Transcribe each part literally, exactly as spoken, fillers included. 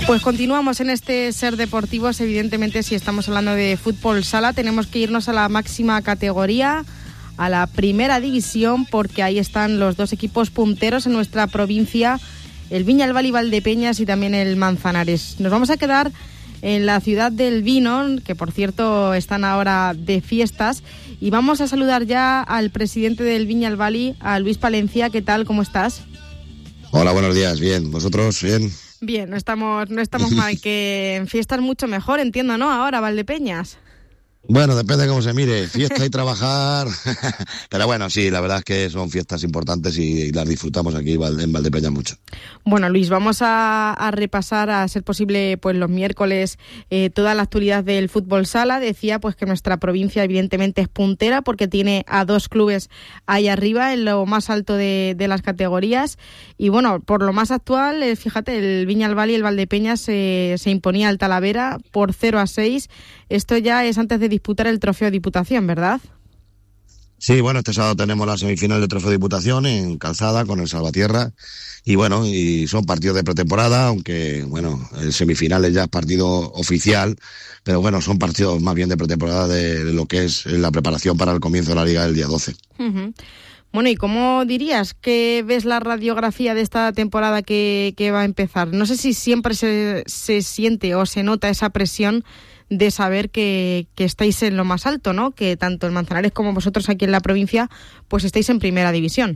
Pues continuamos en este Ser Deportivos. Evidentemente, si estamos hablando de fútbol sala, tenemos que irnos a la máxima categoría, a la primera división, porque ahí están los dos equipos punteros en nuestra provincia, el Viñalbal y Valdepeñas y también el Manzanares. Nos vamos a quedar en la ciudad del vino, que por cierto están ahora de fiestas, y vamos a saludar ya al presidente del Viñalbal, a Luis Palencia. ¿Qué tal? ¿Cómo estás? Hola, buenos días. Bien. ¿Vosotros? Bien. Bien, no estamos, no estamos mal, que en fiestas mucho mejor, entiendo, ¿no? Ahora, Valdepeñas. Bueno, depende de cómo se mire, fiesta y trabajar, pero bueno, sí, la verdad es que son fiestas importantes y las disfrutamos aquí en Valdepeñas mucho. Bueno, Luis, vamos a, a repasar, a ser posible, pues los miércoles, eh, toda la actualidad del fútbol sala. Decía pues que nuestra provincia evidentemente es puntera porque tiene a dos clubes ahí arriba, en lo más alto de, de las categorías. Y bueno, por lo más actual, eh, fíjate, el Viñalbal y el Valdepeñas eh, se imponía al Talavera por cero a seis. Esto ya es antes de disputar el Trofeo Diputación, ¿verdad? Sí, bueno, este sábado tenemos la semifinal del Trofeo Diputación en Calzada con el Salvatierra y bueno, y son partidos de pretemporada, aunque bueno, el semifinal ya es partido oficial, pero bueno, son partidos más bien de pretemporada de, de lo que es la preparación para el comienzo de la Liga del día doce. Uh-huh. Bueno, ¿y cómo dirías que ves la radiografía de esta temporada que, que va a empezar? No sé si siempre se, se siente o se nota esa presión de saber que, que estáis en lo más alto, ¿no? Que tanto el Manzanares como vosotros aquí en la provincia, pues estáis en primera división.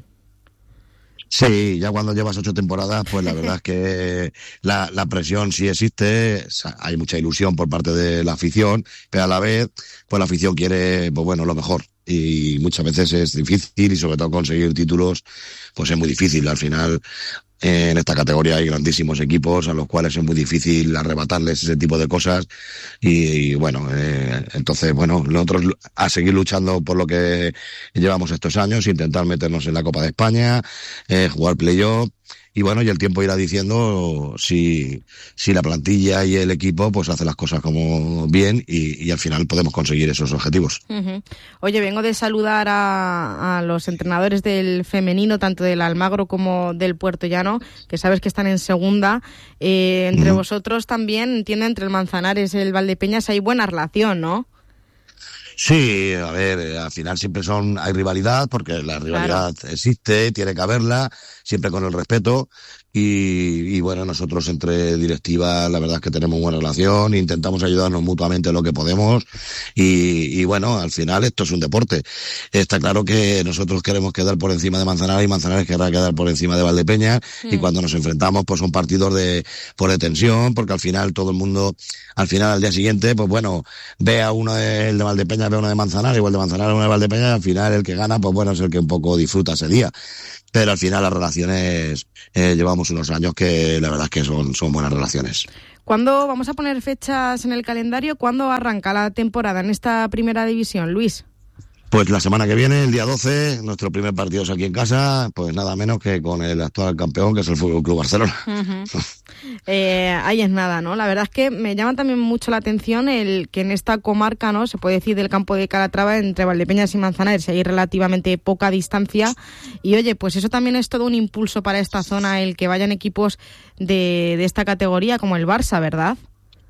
Sí, ya cuando llevas ocho temporadas, pues la verdad es que la, la presión sí existe, hay mucha ilusión por parte de la afición, pero a la vez, pues la afición quiere, pues bueno, lo mejor. Y muchas veces es difícil y sobre todo conseguir títulos, pues es muy difícil. Al final, en esta categoría hay grandísimos equipos a los cuales es muy difícil arrebatarles ese tipo de cosas y, y bueno, eh, entonces bueno, nosotros a seguir luchando por lo que llevamos estos años, intentar meternos en la Copa de España, eh, jugar playoff. Y bueno, y el tiempo irá diciendo si, si la plantilla y el equipo pues hace las cosas como bien y, y al final podemos conseguir esos objetivos. Uh-huh. Oye, vengo de saludar a, a los entrenadores del femenino, tanto del Almagro como del Puerto Llano, que sabes que están en segunda. Eh, entre uh-huh. vosotros también, entiendo, entre el Manzanares y el Valdepeñas hay buena relación, ¿no? Sí, a ver, al final siempre son hay rivalidad, porque la rivalidad claro. existe, tiene que haberla, siempre con el respeto, y, y bueno, nosotros entre directiva la verdad es que tenemos buena relación, intentamos ayudarnos mutuamente en lo que podemos, y, y bueno, al final esto es un deporte. Está claro que nosotros queremos quedar por encima de Manzanares y Manzanares querrá quedar por encima de Valdepeñas, mm. y cuando nos enfrentamos pues son partidos de por de tensión, porque al final todo el mundo, al final al día siguiente, pues bueno, ve a uno de, el de Valdepeñas, ve a uno de Manzanares, igual de Manzanares, uno de Valdepeñas, y al final el que gana, pues bueno, es el que un poco disfruta ese día. Pero al final las relaciones, eh, llevamos unos años que la verdad es que son, son buenas relaciones. ¿Cuándo vamos a poner fechas en el calendario? ¿Cuándo arranca la temporada en esta primera división, Luis? Pues la semana que viene, el día doce, nuestro primer partido es aquí en casa, pues nada menos que con el actual campeón, que es el Fútbol Club Barcelona. Uh-huh. eh, ahí es nada, ¿no? La verdad es que me llama también mucho la atención el que en esta comarca, ¿no? Se puede decir del campo de Calatrava, entre Valdepeñas y Manzanares, hay relativamente poca distancia. Y oye, pues eso también es todo un impulso para esta zona, el que vayan equipos de, de esta categoría como el Barça, ¿verdad?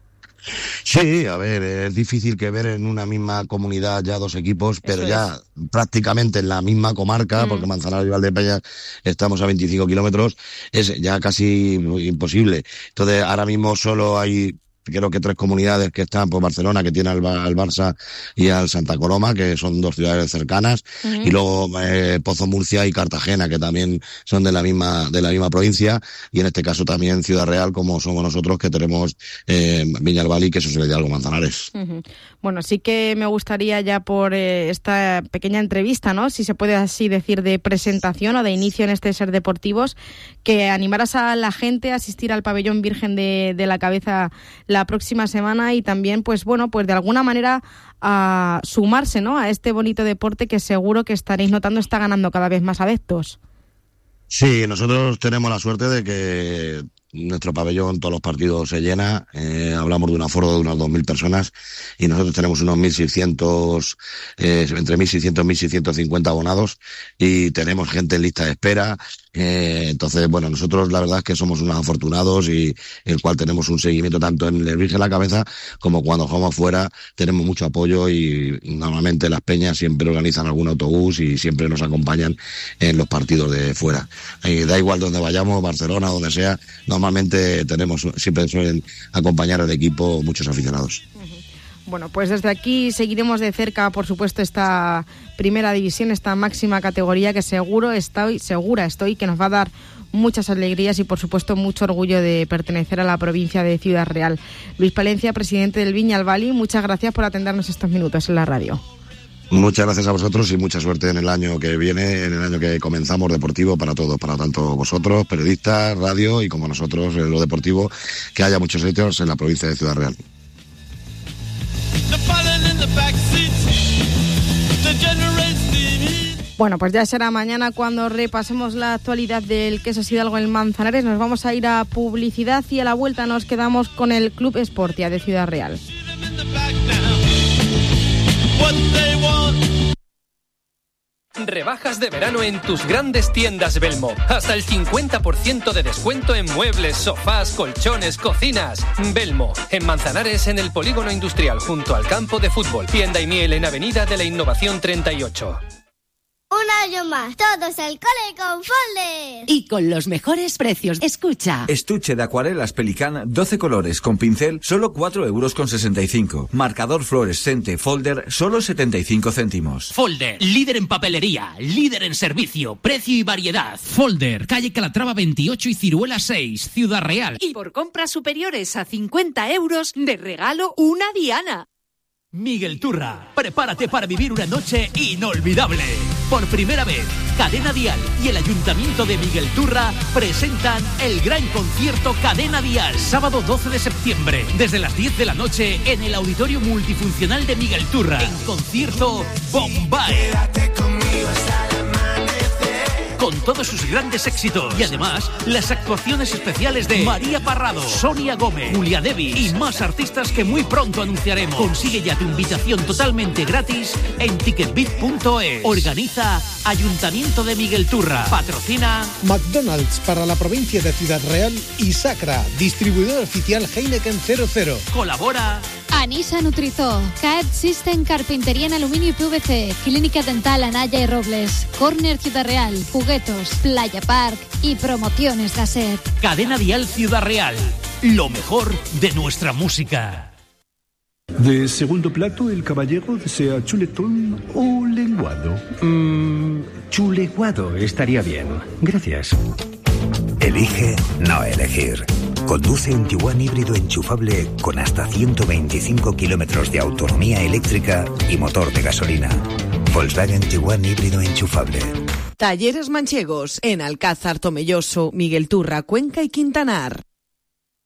Sí, a ver, es difícil que ver en una misma comunidad ya dos equipos, pero Eso ya es. prácticamente en la misma comarca, mm. porque Manzanares y Valdepeñas estamos a veinticinco kilómetros, es ya casi imposible. Entonces, ahora mismo solo hay creo que tres comunidades que están por Barcelona, que tiene al, al Barça y al Santa Coloma, que son dos ciudades cercanas, uh-huh. y luego eh, Pozo Murcia y Cartagena, que también son de la misma de la misma provincia, y en este caso también Ciudad Real, como somos nosotros, que tenemos eh, Viñalbal y que eso se le da algo Manzanares. Uh-huh. Bueno, sí que me gustaría ya por eh, esta pequeña entrevista, ¿no? Si se puede así decir, de presentación o de inicio en este Ser Deportivos, que animaras a la gente a asistir al pabellón Virgen de, de la Cabeza la próxima semana y también, pues bueno, pues de alguna manera a sumarse, ¿no? A este bonito deporte que seguro que estaréis notando está ganando cada vez más adeptos. Sí, nosotros tenemos la suerte de que nuestro pabellón, todos los partidos se llena, eh, hablamos de un aforo de unas dos mil personas y nosotros tenemos unos mil seiscientos, eh, entre mil seiscientos y mil seiscientos cincuenta abonados y tenemos gente en lista de espera, Eh, entonces, bueno, nosotros la verdad es que somos unos afortunados y el cual tenemos un seguimiento tanto en el Virgen de la Cabeza como cuando jugamos fuera, tenemos mucho apoyo y normalmente las peñas siempre organizan algún autobús y siempre nos acompañan en los partidos de fuera. Y da igual donde vayamos, Barcelona, donde sea, normalmente tenemos, siempre suelen acompañar al equipo muchos aficionados. Bueno, pues desde aquí seguiremos de cerca, por supuesto, esta primera división, esta máxima categoría que seguro estoy, segura estoy que nos va a dar muchas alegrías y, por supuesto, mucho orgullo de pertenecer a la provincia de Ciudad Real. Luis Palencia, presidente del Viñalbali, muchas gracias por atendernos estos minutos en la radio. Muchas gracias a vosotros y mucha suerte en el año que viene, en el año que comenzamos deportivo para todos, para tanto vosotros, periodistas, radio y como nosotros, en lo deportivo, que haya muchos hechos en la provincia de Ciudad Real. Bueno, pues ya será mañana cuando repasemos la actualidad del Quesos Hidalgo en Manzanares. Nos vamos a ir a publicidad y a la vuelta nos quedamos con el Club Sportia de Ciudad Real. Rebajas de verano en tus grandes tiendas Belmo. Hasta el cincuenta por ciento de descuento en muebles, sofás, colchones, cocinas. Belmo, en Manzanares, en el Polígono Industrial, junto al campo de fútbol. Tienda y miel en Avenida de la Innovación treinta y ocho. Un año más, todos al cole con Folder. Y con los mejores precios. Escucha. Estuche de acuarelas Pelican, doce colores, con pincel, solo cuatro euros con sesenta y cinco. Marcador fluorescente Folder, solo setenta y cinco céntimos. Folder, líder en papelería, líder en servicio, precio y variedad. Folder, calle Calatrava veintiocho y Ciruela seis, Ciudad Real. Y por compras superiores a cincuenta euros, de regalo una diana. Miguel Turra, prepárate para vivir una noche inolvidable. Por primera vez, Cadena Dial y el Ayuntamiento de Miguel Turra presentan el gran concierto Cadena Dial, sábado doce de septiembre, desde las diez de la noche en el Auditorio Multifuncional de Miguel Turra. En concierto Bombay. Quédate conmigo hasta el amanecer. Con todos sus grandes éxitos y además las actuaciones especiales de María Parrado, Sonia Gómez, Julia Devi y más artistas que muy pronto anunciaremos. Consigue ya tu invitación totalmente gratis en ticketbit punto es. Organiza Ayuntamiento de Miguel Turra. Patrocina McDonald's para la provincia de Ciudad Real y Sacra, distribuidor oficial Heineken cero cero. Colabora Anisa Nutrizó, C A E D System Carpintería en Aluminio y P V C, Clínica Dental Anaya y Robles, Corner Ciudad Real, Juguetos, Playa Park y Promociones Gasset. Cadena Dial Ciudad Real, lo mejor de nuestra música. De segundo plato, el caballero desea chuletón o lenguado. Mmm, chuleguado estaría bien. Gracias. Elige no elegir. Conduce un Tiguan híbrido enchufable con hasta ciento veinticinco kilómetros de autonomía eléctrica y motor de gasolina. Volkswagen Tiguan híbrido enchufable. Talleres Manchegos en Alcázar, Tomelloso, Miguel Turra, Cuenca y Quintanar.